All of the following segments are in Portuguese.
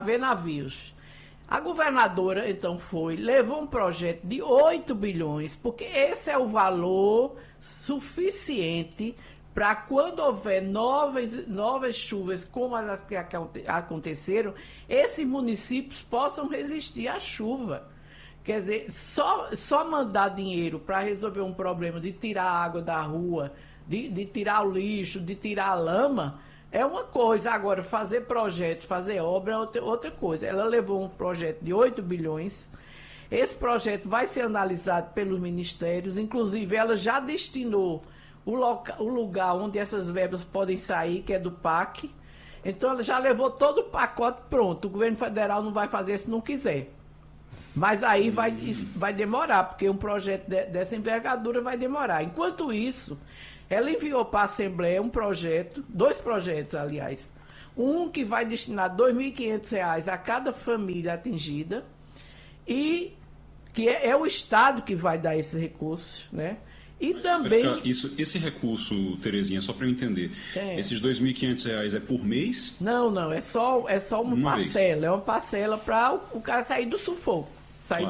ver navios. A governadora, então, levou um projeto de 8 bilhões, porque esse é o valor suficiente para quando houver novas chuvas, como as que aconteceram, esses municípios possam resistir à chuva. Quer dizer, só mandar dinheiro para resolver um problema de tirar a água da rua, de tirar o lixo, de tirar a lama, é uma coisa. Agora, fazer projetos, fazer obra é outra coisa. Ela levou um projeto de 8 bilhões. Esse projeto vai ser analisado pelos ministérios. Inclusive, ela já destinou o lugar onde essas verbas podem sair, que é do PAC. Então, ela já levou todo o pacote pronto. O governo federal não vai fazer se não quiser. Mas aí vai demorar, porque um projeto dessa envergadura vai demorar. Enquanto isso, ela enviou para a Assembleia dois projetos, aliás. Um que vai destinar R$ 2.500 a cada família atingida, e que é o Estado que vai dar esses recursos, né? E mas também... esse recurso, Terezinha, só para eu entender, esses R$ 2.500 é por mês? Não, é só uma parcela. Vez. É uma parcela para o cara sair do sufoco. R$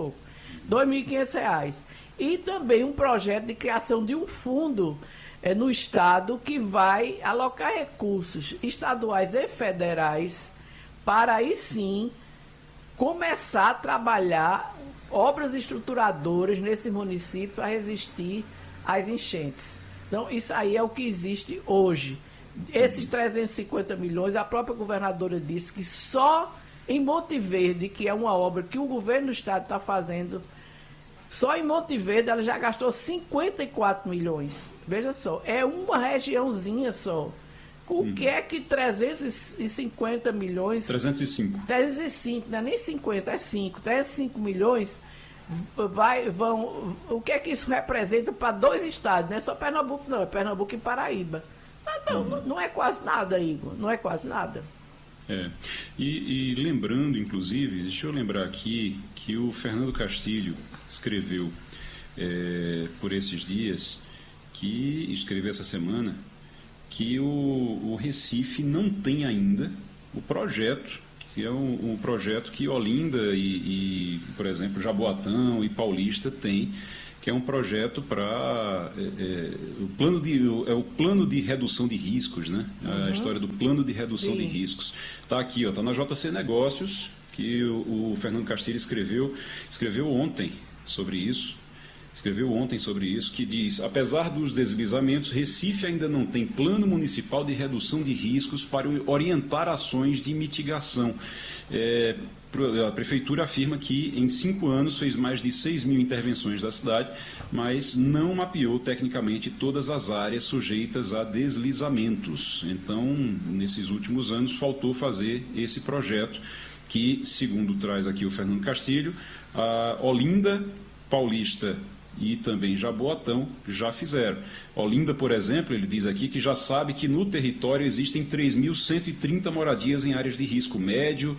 2.500. E também um projeto de criação de um fundo no Estado que vai alocar recursos estaduais e federais para aí sim começar a trabalhar obras estruturadoras nesse município a resistir às enchentes. Então, isso aí é o que existe hoje. Esses 350 milhões, a própria governadora disse que só em Monte Verde, que é uma obra que o governo do estado está fazendo, só em Monte Verde ela já gastou 54 milhões. Veja só, é uma regiãozinha só. O que é que 350 milhões... 305. 305, não é nem 50, é 5. 305 milhões vão... O que é que isso representa para dois estados? Não é só Pernambuco, não. É Pernambuco e Paraíba. Então, não é quase nada, Igor. Não é quase nada. E lembrando, inclusive, deixa eu lembrar aqui que o Fernando Castilho escreveu por esses dias, escreveu essa semana, que o Recife não tem ainda o projeto, que é um projeto que Olinda e, por exemplo, Jaboatão e Paulista têm, que é um projeto para o plano de redução de riscos, né? A história do plano de redução de riscos. Está aqui, está na JC Negócios, que o Fernando Castilho escreveu ontem sobre isso. Que diz: apesar dos deslizamentos, Recife ainda não tem plano municipal de redução de riscos para orientar ações de mitigação. A prefeitura afirma que em 5 anos fez mais de 6 mil intervenções da cidade, mas não mapeou tecnicamente todas as áreas sujeitas a deslizamentos. Então, nesses últimos anos, faltou fazer esse projeto que, segundo traz aqui o Fernando Castilho, a Olinda, Paulista e também Jaboatão já fizeram. Olinda, por exemplo, ele diz aqui que já sabe que no território existem 3.130 moradias em áreas de risco médio,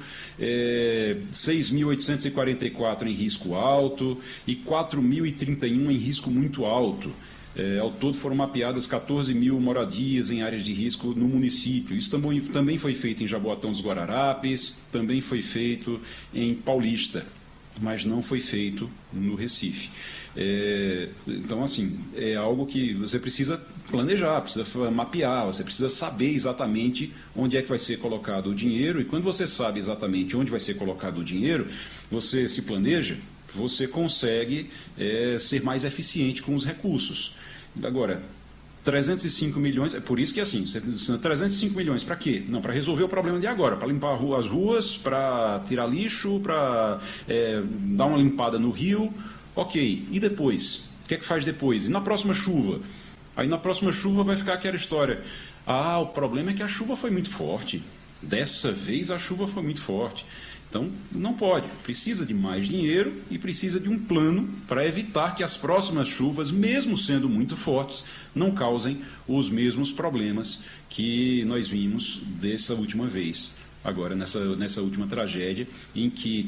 6.844 em risco alto e 4.031 em risco muito alto. Ao todo foram mapeadas 14 mil moradias em áreas de risco no município. Isso também foi feito em Jaboatão dos Guararapes, também foi feito em Paulista, mas não foi feito no Recife. Então, assim, é algo que você precisa planejar, precisa mapear, você precisa saber exatamente onde é que vai ser colocado o dinheiro, e quando você sabe exatamente onde vai ser colocado o dinheiro, você se planeja, você consegue ser mais eficiente com os recursos. Agora, 305 milhões, é por isso que assim, 305 milhões para quê? Não, para resolver o problema de agora, para limpar as ruas, para tirar lixo, para dar uma limpada no rio, ok. E depois? O que é que faz depois? E na próxima chuva? Aí na próxima chuva vai ficar aquela história, o problema é que a chuva foi muito forte, dessa vez a chuva foi muito forte. Então, não pode, precisa de mais dinheiro e precisa de um plano para evitar que as próximas chuvas, mesmo sendo muito fortes, não causem os mesmos problemas que nós vimos dessa última vez. Agora, nessa última tragédia, em que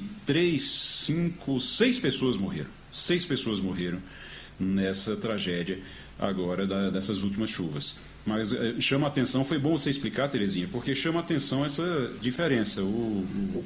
6 pessoas morreram. 6 pessoas morreram nessa tragédia agora dessas últimas chuvas. Mas chama a atenção, foi bom você explicar, Terezinha, porque chama a atenção essa diferença.